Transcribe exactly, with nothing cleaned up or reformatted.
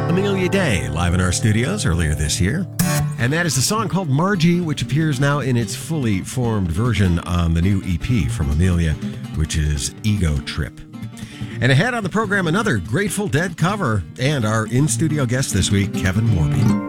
Amelia Day, live in our studios earlier this year. And that is a song called Margie, which appears now in its fully formed version on the new E P from Amelia, which is Ego Trip. And ahead on the program, another Grateful Dead cover, and our in-studio guest this week, Kevin Morby.